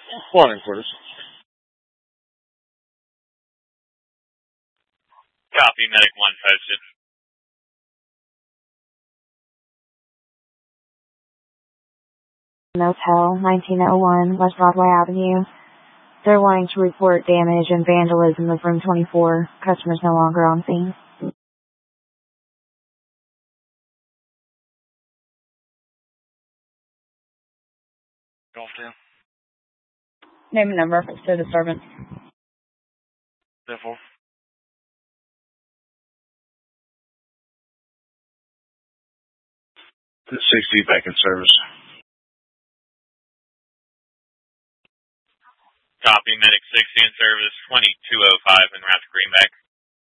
Morning, Curtis. Copy, Medic 1 posted. Motel 1901 West Broadway Avenue. They're wanting to report damage and vandalism of room 24. Customers no longer on scene. Golf down. Name and number to disturbance. Therefore. The 60 back in service. Copy, Medic 60 in service, 2205 in route to Greenback.